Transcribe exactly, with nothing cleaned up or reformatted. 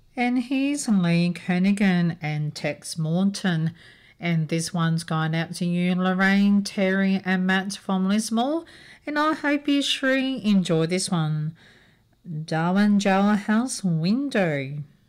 And here's Lee Kernaghan and Tex Morton. And this one's going out to you, Lorraine, Terry and Matt from Lismore. And I hope you sure enjoy this one. Darwin Jailhouse Window.